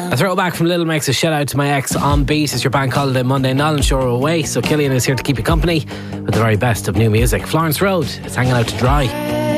A throwback from Little Mix, a shout out to my ex on beat. It's your bank holiday Monday, Nolan Shore away, so Killian is here to keep you company with the very best of new music. Florence Road is hanging out to dry.